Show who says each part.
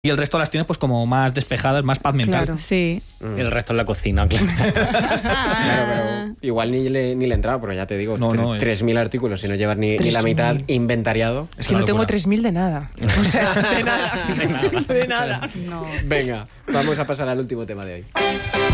Speaker 1: y el resto las tienes pues como más despejadas, más paz mental.
Speaker 2: Claro, sí.
Speaker 3: Y el resto en la cocina, claro.
Speaker 4: Claro, pero igual ni le entraba, porque ya te digo,
Speaker 1: No,
Speaker 4: 3.000 artículos, si no llevas ni la
Speaker 2: 3.000.
Speaker 4: mitad inventariado.
Speaker 2: Es que no tengo 3.000 de nada. O sea, de nada. De nada.
Speaker 4: Venga, vamos a pasar al último tema de hoy.